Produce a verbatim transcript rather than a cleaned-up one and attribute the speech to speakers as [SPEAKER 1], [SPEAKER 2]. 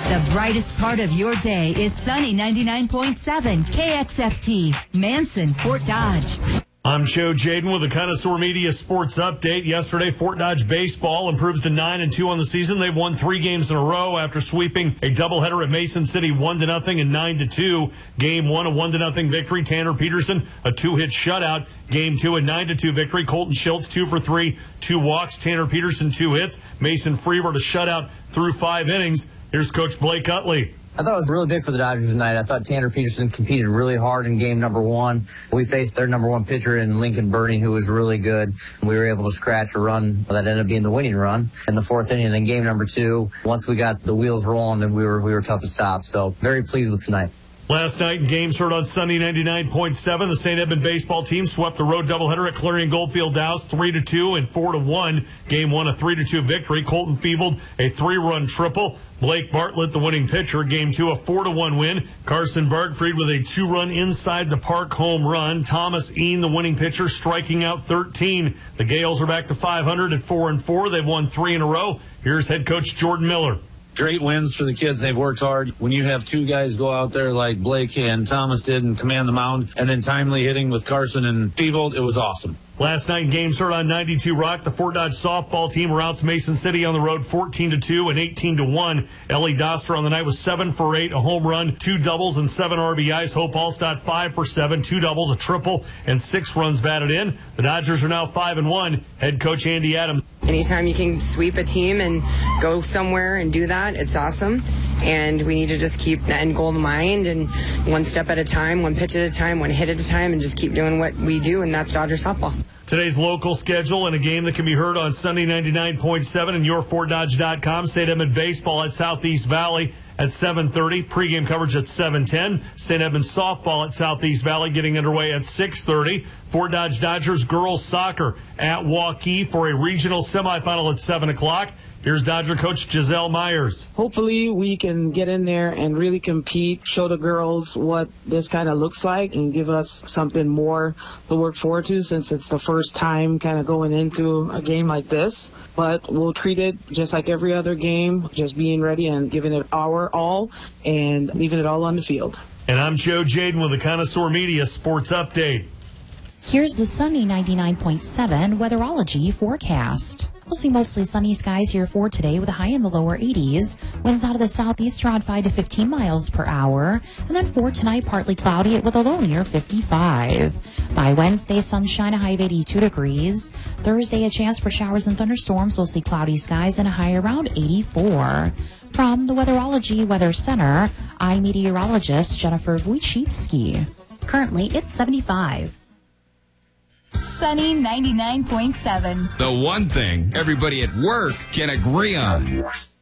[SPEAKER 1] The brightest part of your day is Sunny ninety-nine point seven K X F T, Manson, Fort Dodge.
[SPEAKER 2] I'm Joe Jaden with a Connoisseur Media Sports Update. Yesterday, Fort Dodge baseball improves to nine and two on the season. They've won three games in a row after sweeping a doubleheader at Mason City, one to nothing and nine to two. Game one, a one to nothing victory. Tanner Peterson, a two-hit shutout. Game two, a nine to two victory. Colton Schultz, two for three, two walks. Tanner Peterson, two hits. Mason Freevert, a shutout through five innings. Here's Coach Blake Utley.
[SPEAKER 3] I thought it was really big for the Dodgers tonight. I thought Tanner Peterson competed really hard in game number one. We faced their number one pitcher in Lincoln Burning, who was really good. We were able to scratch a run that ended up being the winning run in the fourth inning. And then game number two, once we got the wheels rolling, then we were we were tough to stop. So very pleased with tonight.
[SPEAKER 2] Last night in games heard on Sunny ninety-nine point seven, the Saint Edmund baseball team swept the road doubleheader at Clarion Goldfield Dows three to two and four to one. Game one, a three to two victory. Colton Feebled, a three-run triple. Blake Bartlett, the winning pitcher. Game two, a four to one win. Carson Bergfried with a two-run inside the park home run. Thomas Ean, the winning pitcher, striking out thirteen. The Gales are back to five hundred at four and four. They've won three in a row. Here's head coach Jordan Miller.
[SPEAKER 4] Great wins for the kids. They've worked hard. When you have two guys go out there like Blake and Thomas did and command the mound, and then timely hitting with Carson and Feebled, it was awesome.
[SPEAKER 2] Last night in games heard on ninety-two Rock, the Fort Dodge softball team routs Mason City on the road fourteen to two and eighteen to one. Ellie Doster on the night was seven for eight, a home run, two doubles, and seven R B Is. Hope Allstott five for seven, two doubles, a triple, and six runs batted in. The Dodgers are now five and one. Head coach Andy Adams.
[SPEAKER 5] Anytime you can sweep a team and go somewhere and do that, it's awesome. And we need to just keep the end goal in mind and one step at a time, one pitch at a time, one hit at a time, and just keep doing what we do, and that's Dodger softball.
[SPEAKER 2] Today's local schedule and a game that can be heard on Sunny ninety-nine point seven and your fort dodge dot com. Saint Edmund baseball at Southeast Valley at seven thirty. Pregame coverage at seven ten. Saint Edmund softball at Southeast Valley getting underway at six thirty. Fort Dodge Dodgers girls soccer at Waukee for a regional semifinal at seven o'clock. Here's Dodger coach Giselle Myers.
[SPEAKER 6] Hopefully we can get in there and really compete, show the girls what this kind of looks like, and give us something more to work forward to, since it's the first time kind of going into a game like this. But we'll treat it just like every other game, just being ready and giving it our all and leaving it all on the field.
[SPEAKER 2] And I'm Joe Jaden with the Connoisseur Media Sports Update.
[SPEAKER 7] Here's the Sunny ninety-nine point seven weatherology forecast. We'll see mostly sunny skies here for today with a high in the lower eighties. Winds out of the southeast around five to fifteen miles per hour. And then for tonight, partly cloudy with a low near fifty-five. By Wednesday, sunshine, a high of eighty-two degrees. Thursday, a chance for showers and thunderstorms. We'll see cloudy skies and a high around eighty-four. From the Weatherology Weather Center, I'm meteorologist Jennifer Wojcicki. Currently, it's seventy-five.
[SPEAKER 1] Sunny ninety-nine point seven.
[SPEAKER 8] The one thing everybody at work can agree on.